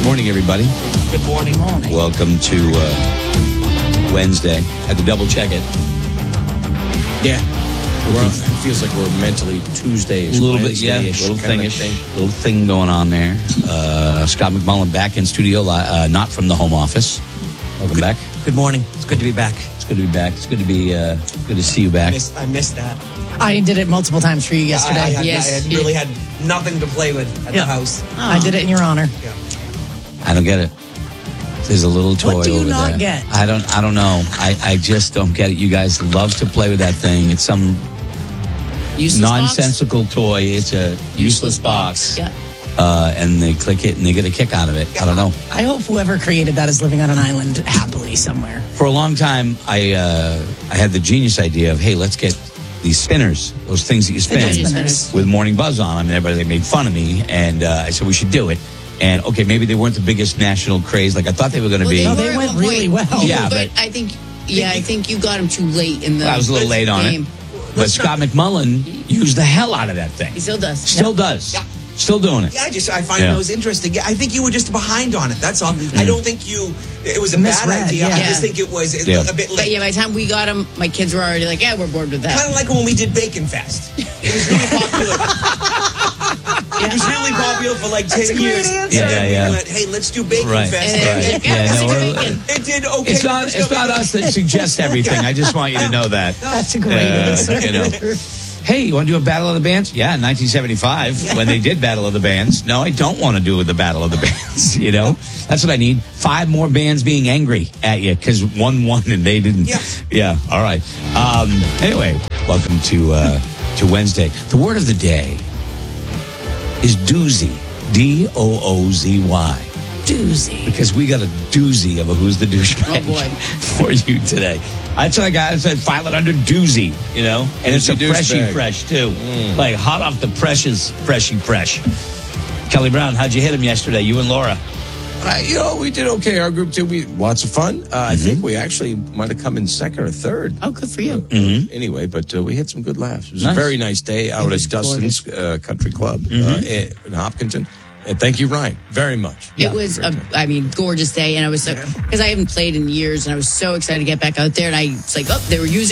morning, everybody. Good morning. Welcome to Wednesday. Had to double check it. Yeah. It feels like we're mentally Tuesday-ish. A little bit, yeah. Little thing going on there. Scott McMullen back in studio, not from the home office. Welcome back. Good morning. It's good to be back. It's good to be back. It's good to be good to see you back. I missed that. I did it multiple times for you yesterday. I really had nothing to play with at the house. I did it in your honor. Yeah. I don't get it. There's a little toy What do you over not there. get? I don't know. I just don't get it. You guys love to play with that thing. It's some Useless nonsensical toy. It's a useless box. Yeah. And they click it and they get a kick out of it. I don't know. I hope whoever created that is living on an island happily somewhere. For a long time, I had the genius idea of, hey, let's get these spinners, those things that you spin Spinners. with Morning Buzz on them. And everybody, they made fun of me. And I said, we should do it. And, okay, maybe they weren't the biggest national craze like I thought they were going to be. No, they went really well. Yeah, but I think you got him too late in the I was a little late on game. it. But Scott McMullen used the hell out of that thing. He still does. Still does. Yeah. Still doing it. Yeah, I find those interesting. Yeah, I think you were just behind on it. That's all. I don't think it was a bad Misread, idea. yeah. I just think it was a bit But late. yeah, by the time we got him, my kids were already like, yeah, we're bored with that. Kind of like when we did Bacon Fest. It was really popular. It was really popular for like 10 years. Yeah. Hey, let's do Bacon Right. Fest. And It did okay. It's not us that suggests everything. I just want you to know that. That's a great answer. You know. Hey, you want to do a Battle of the Bands? Yeah, in 1975 when they did Battle of the Bands. No, I don't want to do the Battle of the Bands. You know, that's what I need. 5 more bands being angry at you because one won and they didn't. Yeah. All right. Anyway, welcome to Wednesday. The word of the day is doozy. D-O-O-Z-Y. Doozy. Because we got a doozy of a Who's the Douchebag for you today. That's what I got. I said file it under doozy, you know? And it's a freshy fresh, too. Like hot off the presses, freshy fresh. Kelly Brown, how'd you hit him yesterday, you and Laura? We did okay. Our group too. Lots of fun. I think we actually might have come in second or third. Oh, good for you. Anyway, but we had some good laughs. It was Nice. a very nice day out at Dustin's Country Club in Hopkinton. And thank you, Ryan, very much. It was gorgeous day, and I was because I haven't played in years, and I was so excited to get back out there. And I was like, they were using